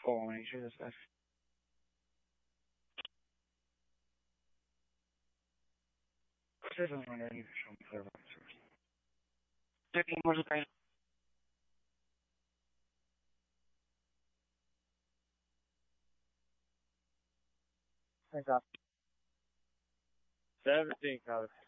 Polnejsze zostaw. Co to za nie wyszło informację? Czekaj, może tak. Thank God. 17, Calvin.